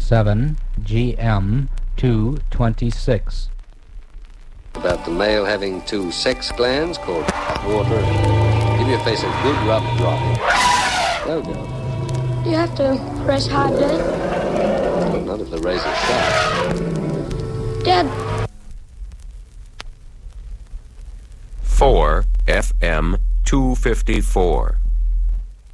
7 GM 226. About the male having two sex glands called water. Give your face a good rub dry. Go. You have to press hard, Dad. Well, not if the razor's sharp. Dad. 4 FM 254.